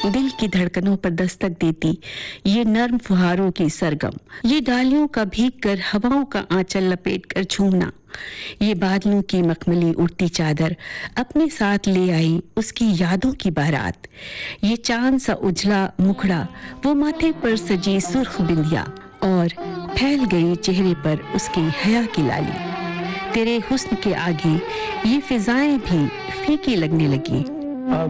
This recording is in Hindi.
दिल की धड़कनों पर दस्तक देती ये नर्म फुहारों की सरगम, ये डालियों का भीग कर हवाओं का आंचल लपेट कर झूमना, ये बादलों की मखमली उड़ती चादर अपने साथ ले आई उसकी यादों की बारात, ये चांद सा उजला मुखड़ा, वो माथे पर सजी सुर्ख बिंदिया और फैल गई चेहरे पर उसकी हया की लाली। तेरे हुस्न के आगे ये फिजाएं भी फीकी लगने लगी।